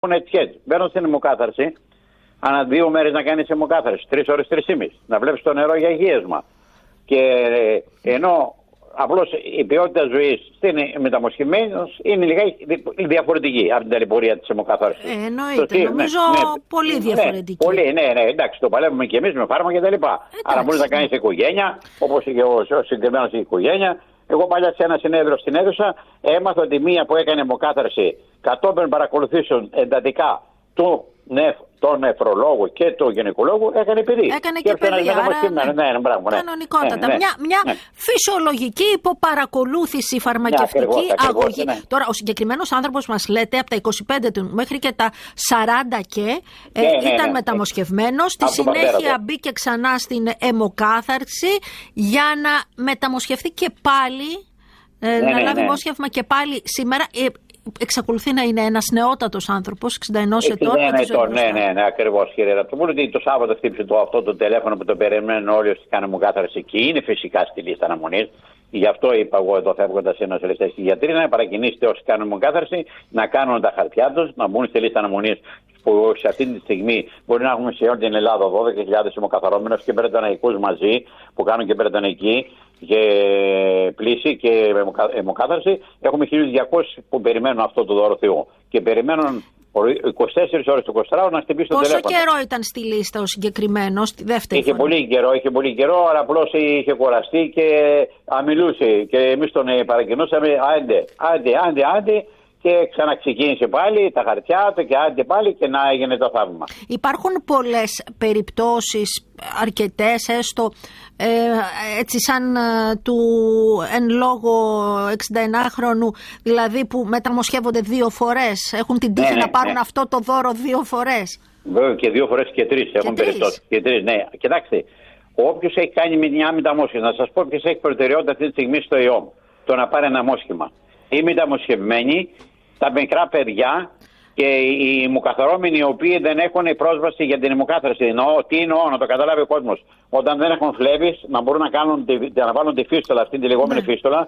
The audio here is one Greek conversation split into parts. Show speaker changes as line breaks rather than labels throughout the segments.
έτσι. Μπαίνω στην αιμοκάθαρση, ανά 2 μέρες να κάνεις αιμοκάθαρση, 3 ώρες, 3,5. Να βλέπεις το νερό για γύεσμα. Και ενώ απλώς η ποιότητα ζωής στην μεταμοσχευμένη είναι λιγάκι διαφορετική από την ταλαιπωρία της αιμοκάθαρσης.
Εννοείται, νομίζω πολύ διαφορετική.
Πολύ, ναι, εντάξει, το παλεύουμε και εμείς με φάρμακα και τα λοιπά. Άρα μπορείς να κάνεις οικογένεια, όπως και ο συγκεκριμένος η οικογένια. Εγώ παλιά σε ένα συνέδριο στην αίθουσα έμαθα ότι μία που έκανε αιμοκάθαρση κατόπιν παρακολουθήσεων εντατικά τον νεφρολόγο και τον γυναικολόγο έκανε παιδί.
Έκανε και παιδί, κανονικότατα. Μια φυσιολογική υποπαρακολούθηση φαρμακευτική αγωγή. Ναι. Τώρα ο συγκεκριμένος άνθρωπος μας λέτε από τα 25 του μέχρι και τα 40 και ήταν μεταμοσχευμένος. Στη συνέχεια μπήκε ξανά στην αιμοκάθαρση για να μεταμοσχευτεί και πάλι, να λάβει μόσχευμα και πάλι σήμερα. Εξακολουθεί να είναι ένας νεότατος άνθρωπος, 61 ετών.
Ναι, ακριβώς, κύριε Ραπτοπούλου. Το Σάββατο χτύπησε αυτό το τηλέφωνο που το περιμένουν όλοι όσοι κάνουν αιμοκάθαρση και είναι φυσικά στη λίστα αναμονής. Γι' αυτό είπα εγώ εδώ φεύγοντας σε νοσηλευτές και γιατροί να παρακινήσετε όσοι κάνουν αιμοκάθαρση να κάνουν τα χαρτιά τους, να μπουν στη λίστα αναμονής που σε αυτή τη στιγμή μπορεί να έχουμε σε όλη την Ελλάδα 12.000 αιμοκαθαρώμενους και περιταναϊκούς μαζί που κάνουν και περιταναϊκή και πλήση και αιμοκάθαρση. Έχουμε 1.200 που περιμένουν αυτό το δώρο Θεού και περιμένουν 24 ώρες το 24 να χτυπήσει το τηλέφωνο.
Πόσο καιρό ήταν στη λίστα ο συγκεκριμένος, τη δεύτερη φορά?
Είχε πολύ καιρό, αλλά απλώς είχε κουραστεί και αμιλούσε. Και εμείς τον παρακινούσαμε, άντε. Και ξαναξεκίνησε πάλι τα χαρτιά του και άντε πάλι και να έγινε το θαύμα.
Υπάρχουν πολλές περιπτώσεις, αρκετές έστω, έτσι σαν του εν λόγω 61χρονου, δηλαδή που μεταμοσχεύονται 2 φορές. Έχουν την τύχη να πάρουν αυτό το δώρο 2 φορές.
Βέβαια και 2 φορές και 3 έχουν περιπτώσεις. Και 3, ναι. Κοιτάξτε, όποιος έχει κάνει μια μεταμόσχευση, να σας πω ποιος έχει προτεραιότητα αυτή τη στιγμή στο ΙΟΜ, το να πάρει ένα μόσχημα. Οι μεταμοσχευμένοι, τα μικρά παιδιά και οι αιμοκαθαρώμενοι οι οποίοι δεν έχουν πρόσβαση για την αιμοκάθαρση. Τι εννοώ, να το καταλάβει ο κόσμος. Όταν δεν έχουν φλέβης, να μπορούν να βάλουν τη φίστολα, αυτή τη λεγόμενη φίστολα,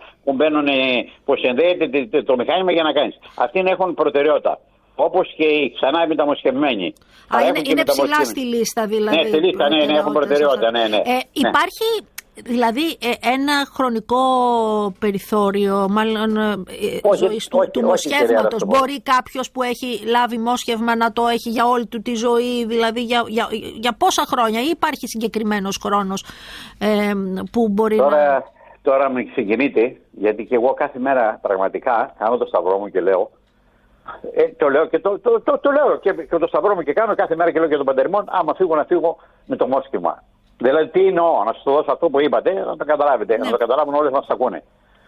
που συνδέεται το μηχάνημα για να κάνεις. Αυτοί έχουν προτεραιότητα. Όπως και οι ξανά μεταμοσχευμένοι.
Είναι ψηλά στη λίστα δηλαδή.
Ναι, στη λίστα, ναι, έχουν προτεραιότητα.
Υπάρχει δηλαδή ένα χρονικό περιθώριο, μάλλον ζωής του μοσχεύματος. Μπορεί κάποιος που έχει λάβει μόσχευμα να το έχει για όλη του τη ζωή, δηλαδή για πόσα χρόνια, ή υπάρχει συγκεκριμένος χρόνος που μπορεί
Τώρα με ξεκινείτε, γιατί και εγώ κάθε μέρα πραγματικά κάνω το σταυρό μου και λέω, το λέω και το λέω και το σταυρό μου και κάνω κάθε μέρα και λέω και τον Παντερημόν, άμα φύγω να φύγω με το μόσχημα. Δηλαδή τι εννοώ, να σας το δώσω αυτό που είπατε, να το καταλάβετε, να το καταλάβουν όλες μας ακούνε.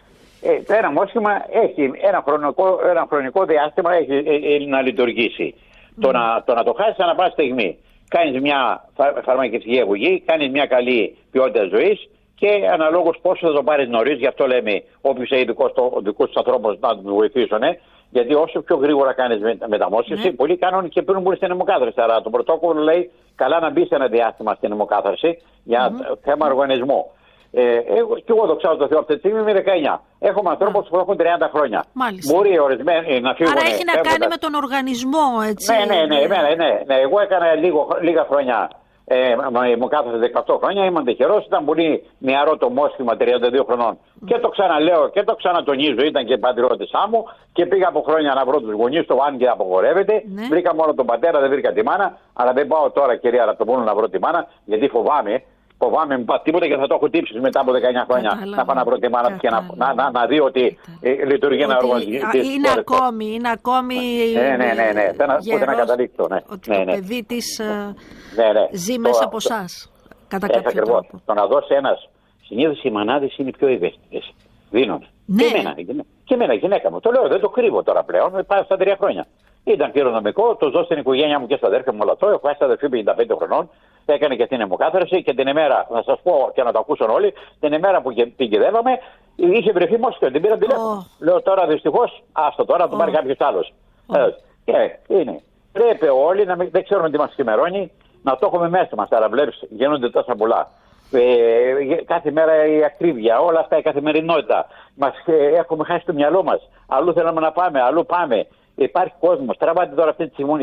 Ένα μόσχημα έχει ένα χρονικό διάστημα να λειτουργήσει. Το να το χάσεις ανά πάση στιγμή. Κάνεις μια φαρμακευτική αγωγή, κάνεις μια καλή ποιότητα ζωής και αναλόγως πόσο θα το πάρεις νωρίς, γι' αυτό λέμε όποιος έχει δικούς τους ανθρώπους να τους βοηθήσουν. Γιατί όσο πιο γρήγορα κάνεις μεταμόσχευση, πολλοί κάνουν και πριν μπουν στην αιμοκάθαρση. Άρα το πρωτόκολλο λέει καλά να μπει σε ένα διάστημα στην αιμοκάθαρση για θέμα οργανισμού. Και εγώ δοξάζω το Θεό αυτή τη στιγμή είμαι 19. Έχουμε ανθρώπους που έχουν 30 χρόνια.
Μάλιστα.
Μπορεί ορισμένοι να φύγουν.
Άρα έχει να κάνει με τον οργανισμό, έτσι.
Ναι. Εγώ έκανα λίγα χρόνια. Μου κάθεσε 18 χρόνια, ήμουν τυχερός, ήταν πολύ νεαρό το μόσχημα 32 χρονών. Και το ξαναλέω και το ξανατονίζω, ήταν και πατριώτησά μου και πήγα από χρόνια να βρω τους γονείς του, αν και απογορεύεται. Βρήκα μόνο τον πατέρα, δεν βρήκα τη μάνα, αλλά δεν πάω τώρα, κυρία Ραπτοπούλου, να βρω τη μάνα, γιατί φοβάμαι μην πάθει τίποτα και θα το έχω τύψει μετά από 19 χρόνια να πάω να βρω τη μάνα και να δει ότι λειτουργεί ένα οργανισμό.
Είναι ακόμη.
Ναι. Ούτε να καταλήξω.
Ότι το παιδί της ζει μέσα από εσάς. Κατά κάποιο τρόπο.
Το να δώσει ένας. Συνήθως οι μανάδες είναι πιο ευαίσθητες. Δίνουν. Και εμένα, γυναίκα μου. Το λέω, δεν το κρύβω τώρα πλέον. Πάω στα 3 χρόνια. Ήταν κληρονομικό, το ζω στην οικογένειά μου και στα αδέρφια μου όλα αυτό. Έχω ένα αδερφή 55 χρονών. Έκανε και την αιμοκάθαρση και την ημέρα, να σας πω και να το ακούσουν όλοι, την ημέρα που την κυδεύαμε, είχε βρεθεί μόσχημα, την πήρα τηλέφωνο. Λέω τώρα δυστυχώς, άστο τώρα, να το πάρει κάποιος άλλος. Είναι. Πρέπει όλοι, δεν ξέρουμε τι μας χειμερώνει, να το έχουμε μέσα μας. Άρα βλέπεις, γίνονται τόσα πολλά. Κάθε μέρα η ακρίβεια, όλα αυτά η καθημερινότητα. Έχουμε χάσει το μυαλό μας. Αλλού θέλαμε να πάμε, αλλού πάμε. Υπάρχει κόσμος. Τραβάτε τώρα αυτή τη στιγμή